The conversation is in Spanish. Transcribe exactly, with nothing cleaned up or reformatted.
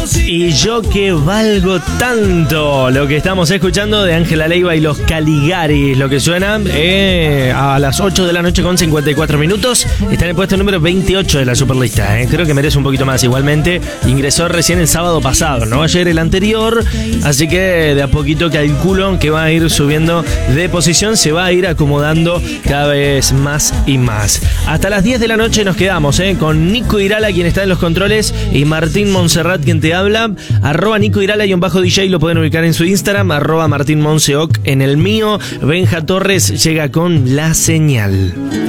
Y yo que valgo tanto. Lo que estamos escuchando de Ángela Leiva y los Caligaris. Lo que suena eh, a las ocho de la noche con cincuenta y cuatro minutos. Está en el puesto número veintiocho de la Superlista. Eh. Creo que merece un poquito más. Igualmente, ingresó recién el sábado pasado, no ayer el anterior. Así que de a poquito calculo que va a ir subiendo de posición. Se va a ir acomodando cada vez más y más. Hasta las diez de la noche nos quedamos eh, con Nico Irala, quien está en los controles, y Martín Montserrat, quien te habla. Arroba Nico Irala y un bajo D J, lo pueden ubicar en su Instagram. Arroba Martín Monseoc en el mío. Benja Torres llega con La Señal.